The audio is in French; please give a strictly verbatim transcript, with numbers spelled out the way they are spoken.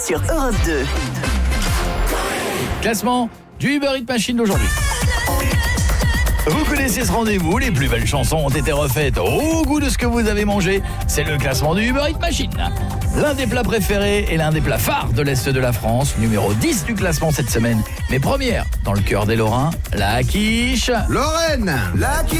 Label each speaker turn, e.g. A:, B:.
A: sur Europe deux.
B: Classement du Uber Eats Machine d'aujourd'hui. Vous connaissez ce rendez-vous, les plus belles chansons ont été refaites au goût de ce que vous avez mangé. C'est le classement du Uber Eats Machine. L'un des plats préférés et l'un des plats phares de l'Est de la France, numéro dix du classement cette semaine. Mais première, dans le cœur des Lorrains, la quiche.
C: Lorraine, la quiche.